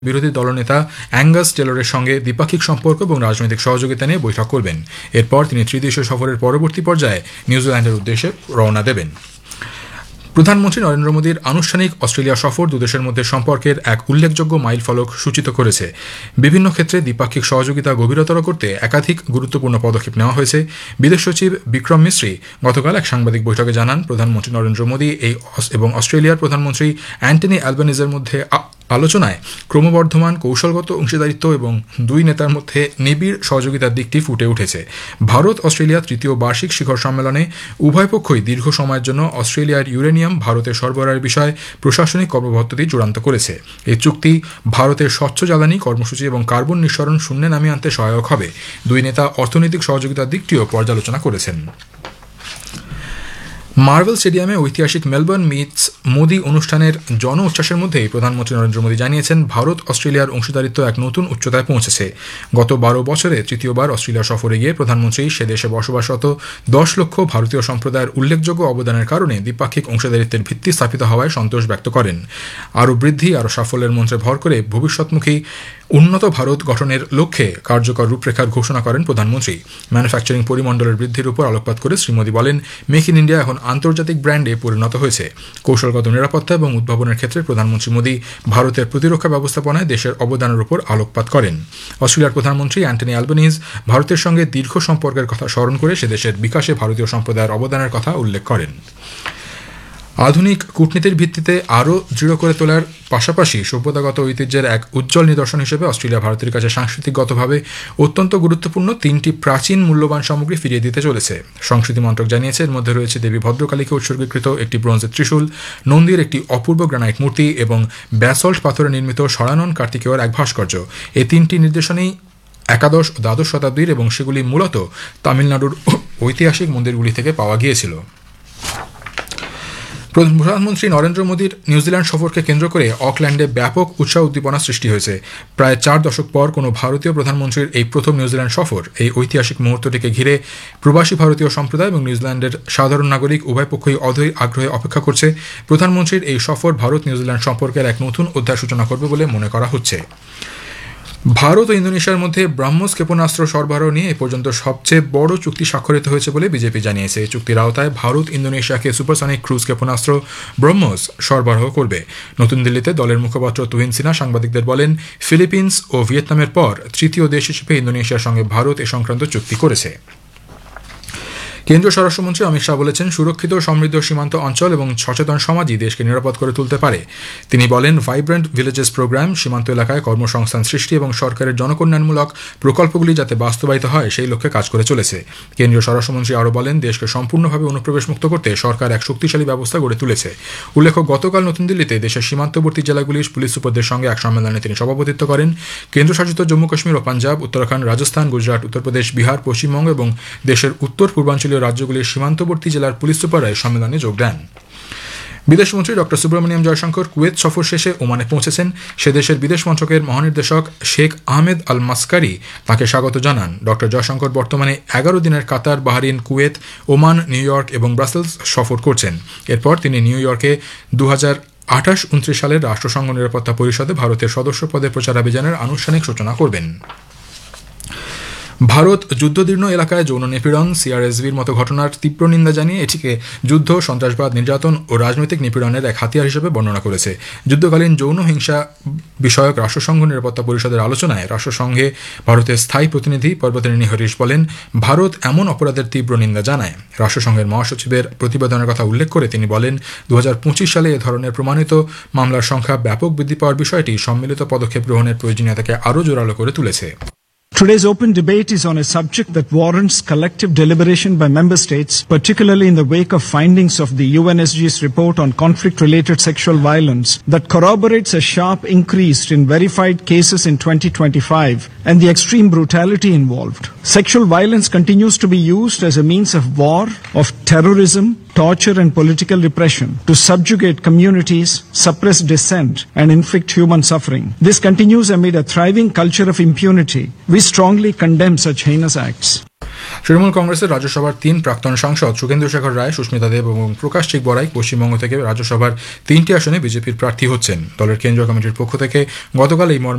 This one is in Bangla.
বিরোধী দলনেতা অ্যাঙ্গাস টেলরের সঙ্গে দ্বিপাক্ষিক সম্পর্ক এবং রাজনৈতিক সহযোগিতা নিয়ে বৈঠক করবেন। এরপর তিনি ত্রিদেশীয় সফরের পরবর্তী পর্যায়ে নিউজিল্যান্ডের উদ্দেশ্যে রওনা দেবেন। প্রধানমন্ত্রী নরেন্দ্র মোদীর আনুষ্ঠানিক অস্ট্রেলিয়া সফর দুদেশের মধ্যে সম্পর্কের এক উল্লেখযোগ্য মাইলফলক সূচিত করেছে। বিভিন্ন ক্ষেত্রে দ্বিপাক্ষিক সহযোগিতা গভীরতর করতে একাধিক গুরুত্বপূর্ণ পদক্ষেপ নেওয়া হয়েছে। বিদেশ সচিব বিক্রম মিশ্রি গতকাল এক সাংবাদিক বৈঠকে জানান, প্রধানমন্ত্রী নরেন্দ্র মোদী এবং অস্ট্রেলিয়ার প্রধানমন্ত্রী অ্যান্টনি অ্যালবানিজের মধ্যে আলোচনায় ক্রমবর্ধমান কৌশলগত অংশীদারিত্ব এবং দুই নেতার মধ্যে নিবিড় সহযোগিতার দিকটি ফুটে উঠেছে। ভারত অস্ট্রেলিয়া তৃতীয় বার্ষিক শিখর সম্মেলনে উভয় পক্ষই দীর্ঘ সময়ের জন্য অস্ট্রেলিয়ার ইউরেনিয়াম ভারতে সরবরাহের বিষয়ে প্রশাসনিক কর্মপদ্ধতি চূড়ান্ত করেছে। এই চুক্তি ভারতের স্বচ্ছ জ্বালানি কর্মসূচি এবং কার্বন নিঃসরণ শূন্যে নামিয়ে আনতে সহায়ক হবে। দুই নেতা অর্থনৈতিক সহযোগিতার দিকটিও পর্যালোচনা করেছেন। মার্বেল স্টেডিয়ামে ঐতিহাসিক মেলবোর্ন মিটস মোদি অনুষ্ঠানের জন উচ্ছ্বাসের মধ্যেই প্রধানমন্ত্রী নরেন্দ্র মোদী জানিয়েছেন, ভারত অস্ট্রেলিয়ার অংশীদারিত্ব এক নতুন উচ্চতায় পৌঁছেছে। গত 12 বছরে তৃতীয়বার অস্ট্রেলিয়া সফরে গিয়ে প্রধানমন্ত্রী সে দেশে বসবাসরত 10 লক্ষ ভারতীয় সম্প্রদায়ের উল্লেখযোগ্য অবদানের কারণে দ্বিপাক্ষিক অংশীদারিত্বের ভিত্তি স্থাপিত হওয়ায় সন্তোষ ব্যক্ত করেন। আরও বৃদ্ধি, আরও সাফল্যের মন্ত্রে ভর করে ভবিষ্যৎমুখী উন্নত ভারত গঠনের লক্ষ্যে কার্যকর রূপরেখার ঘোষণা করেন প্রধানমন্ত্রী। ম্যানুফ্যাকচারিং পরিমণ্ডলের বৃদ্ধির উপর আলোকপাত করে শ্রী মোদী বলেন, মেক ইন ইন্ডিয়া এখন আন্তর্জাতিক ব্র্যান্ডে পরিণত হয়েছে। কৌশলগত নিরাপত্তা এবং উদ্ভাবনের ক্ষেত্রে প্রধানমন্ত্রী মোদী ভারতের প্রতিরক্ষা ব্যবস্থাপনায় দেশের অবদানের উপর আলোকপাত করেন। অস্ট্রেলিয়ার প্রধানমন্ত্রী অ্যান্টনি অ্যালবানিজ ভারতের সঙ্গে দীর্ঘ সম্পর্কের কথা স্মরণ করে সে দেশের বিকাশে ভারতীয় সম্প্রদায়ের অবদানের কথা উল্লেখ করেন। আধুনিক কূটনীতির ভিত্তিতে আরও দৃঢ় করে তোলার পাশাপাশি সভ্যতাগত ঐতিহ্যের এক উজ্জ্বল নিদর্শন হিসেবে অস্ট্রেলিয়া ভারতের কাছে সাংস্কৃতিকগতভাবে অত্যন্ত গুরুত্বপূর্ণ 3টি প্রাচীন মূল্যবান সামগ্রী ফিরিয়ে দিতে চলেছে। সংস্কৃতি মন্ত্রক জানিয়েছে, এর মধ্যে রয়েছে দেবী ভদ্রকালীকে উৎসর্গীকৃত একটি ব্রোঞ্জের ত্রিশূল, নন্দীর একটি অপূর্ব গ্রানাইট মূর্তি এবং ব্যাসল্ট পাথরে নির্মিত সরানন কার্তিকেয়র এক ভাস্কর্য। এই 3টি নির্দেশনেই একাদশ ও দ্বাদশ শতাব্দীর এবং সেগুলি মূলত তামিলনাড়ুর ঐতিহাসিক মন্দিরগুলি থেকে পাওয়া গিয়েছিল। প্রধানমন্ত্রী নরেন্দ্র মোদীর নিউজিল্যান্ড সফরকে কেন্দ্র করে অকল্যান্ডে ব্যাপক উৎসাহ উদ্দীপনা সৃষ্টি হয়েছে। প্রায় 4 দশক পর কোনো ভারতীয় প্রধানমন্ত্রীর এই প্রথম নিউজিল্যান্ড সফর। এই ঐতিহাসিক মুহূর্তটিকে ঘিরে প্রবাসী ভারতীয় সম্প্রদায় এবং নিউজিল্যান্ডের সাধারণ নাগরিক উভয় পক্ষই অধৈর্য আগ্রহে অপেক্ষা করছে। প্রধানমন্ত্রীর এই সফর ভারত নিউজিল্যান্ড সম্পর্কের এক নতুন অধ্যায় সূচনা করবে বলে মনে করা হচ্ছে। ভারত ও ইন্দোনেশিয়ার মধ্যে ব্রাহ্মস ক্ষেপণাস্ত্র সরবরাহ নিয়ে এ পর্যন্ত সবচেয়ে বড় চুক্তি স্বাক্ষরিত হয়েছে বলে বিজেপি জানিয়েছে। এই চুক্তির আওতায় ভারত ইন্দোনেশিয়াকে সুপারসনিক ক্রুজ ক্ষেপণাস্ত্র ব্রহ্মস সরবরাহ করবে। নতুন দিল্লিতে দলের মুখপাত্র তুহিন সিনহা সাংবাদিকদের বলেন, ফিলিপিন্স ও ভিয়েতনামের পর তৃতীয় দেশ হিসেবে ইন্দোনেশিয়ার সঙ্গে ভারত এ সংক্রান্ত চুক্তি করেছে। কেন্দ্রীয় স্বরাষ্ট্রমন্ত্রী অমিত শাহ বলেছেন, সুরক্ষিত সমৃদ্ধ সীমান্ত অঞ্চল এবং সচেতন সমাজই দেশকে নিরাপদ করে তুলতে পারে। তিনি বলেন, ভাইব্রেন্ট ভিলেজেস প্রোগ্রাম সীমান্ত এলাকায় কর্মসংস্থান সৃষ্টি এবং সরকারের জনকল্যাণমূলক প্রকল্পগুলি যাতে বাস্তবায়িত হয় সেই লক্ষ্যে কাজ করে চলেছে। কেন্দ্রীয় স্বরাষ্ট্রমন্ত্রী আরও বলেন, দেশকে সম্পূর্ণভাবে অনুপ্রবেশ মুক্ত করতে সরকার এক শক্তিশালী ব্যবস্থা গড়ে তুলেছে। উল্লেখ্য, গতকাল নতুন দিল্লিতে দেশের সীমান্তবর্তী জেলাগুলির পুলিশ সুপারদের সঙ্গে এক সম্মেলনে তিনি সভাপতিত্ব করেন। কেন্দ্রশাসিত জম্মু কাশ্মীর ও পাঞ্জাব, উত্তরাখণ্ড, রাজস্থান, গুজরাট, উত্তরপ্রদেশ, বিহার, পশ্চিমবঙ্গ এবং দেশের উত্তর পূর্বাঞ্চলীয় রাজ্যগুলির সীমান্তবর্তী জেলার পুলিশ সুপাররা সম্মেলনে যোগ দেন। বিদেশমন্ত্রী ডক্টর সুব্রমণিয়াম জয়শঙ্কর কুয়েত সফর শেষে ওমানে পৌঁছেছেন। সে দেশের বিদেশ মন্ত্রকের মহানির্দেশক শেখ আহমেদ আল মাসকারি তাকে স্বাগত জানান। ডক্টর জয়শঙ্কর বর্তমানে 11 দিনের কাতার, Bahrain, Kuwait, Oman, new York এবং ব্রাসেলস সফর করছেন। এরপর তিনি নিউ ইয়র্কে 2028-29 সালের রাষ্ট্রসংঘ নিরাপত্তা পরিষদে ভারতের সদস্য পদে প্রচারাভিযানের আনুষ্ঠানিক সূচনা করবেন। ভারত যুদ্ধদীর্ণ এলাকায় যৌন নিপীড়ন, সিআরএসভির মতো ঘটনার তীব্র নিন্দা জানিয়ে এটিকে যুদ্ধ, সন্ত্রাসবাদ, নির্যাতন ও রাজনৈতিক নিপীড়নের এক হাতিয়ার হিসেবে বর্ণনা করেছে। যুদ্ধকালীন যৌন হিংসা বিষয়ক রাষ্ট্রসংঘ নিরাপত্তা পরিষদের আলোচনায় রাষ্ট্রসংঘে ভারতের স্থায়ী প্রতিনিধি পর্বতারিণী হরিশ বলেন, ভারত এমন অপরাধের তীব্র নিন্দা জানায়। রাষ্ট্রসংঘের মহাসচিবের প্রতিবেদনের কথা উল্লেখ করে তিনি বলেন, 2025 সালে এ ধরনের প্রমাণিত মামলার সংখ্যা ব্যাপক বৃদ্ধি পাওয়ার বিষয়টি সম্মিলিত পদক্ষেপ গ্রহণের প্রয়োজনীয়তাকে আরও জোরালো করে তুলেছে। Today's open debate is on a subject that warrants collective deliberation by member states, particularly in the wake of findings of the UNSG's report on conflict-related sexual violence that corroborates a sharp increase in verified cases in 2025 and the extreme brutality involved. Sexual violence continues to be used as a means of war, of terrorism, torture and political repression to subjugate communities, suppress dissent and inflict human suffering. This continues amid a thriving culture of impunity. We strongly condemn such heinous acts. Trinamool কংগ্রেসের রাজ্যসভার 3 প্রাক্তন সাংসদ সুখেন্দু শেখর রায়, সুস্মিতা দেব এবং প্রকাশ চিকবরাই পশ্চিমবঙ্গ থেকে রাজ্যসভার 3টি আসনে বিজেপির প্রার্থী হচ্ছেন। দলের কেন্দ্রীয় কমিটির পক্ষ থেকে গতকাল এই মর্মে